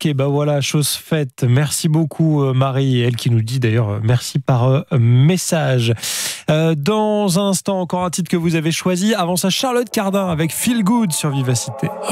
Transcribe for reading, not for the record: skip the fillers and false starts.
marqué. Bah voilà, chose faite. Merci beaucoup Marie, elle qui nous dit d'ailleurs merci par message. Dans un instant, encore un titre que vous avez choisi. Avant ça, Charlotte Cardin avec Feel Good sur Vivacité.